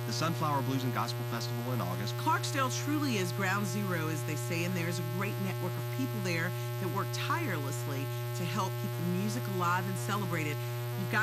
the Sunflower Blues and Gospel Festival in August. Clarksdale truly is ground zero, as they say, and there's a great network of people there that work tirelessly to help keep the music alive and celebrated.